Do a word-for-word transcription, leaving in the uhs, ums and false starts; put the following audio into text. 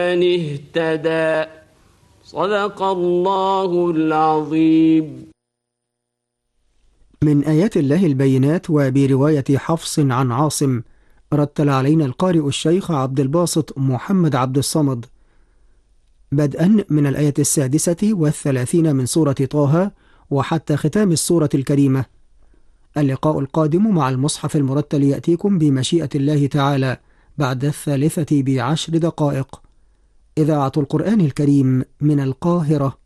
من اهتدى. صدق الله العظيم. من آيات الله البينات، وبرواية حفص عن عاصم، رتل علينا القارئ الشيخ عبد الباسط محمد عبد الصمد، بدءا من الآية السادسة والثلاثين من سورة طه وحتى ختام السورة الكريمة. اللقاء القادم مع المصحف المرتل يأتيكم بمشيئة الله تعالى بعد الثالثة بعشر دقائق. إذاعة القرآن الكريم من القاهرة.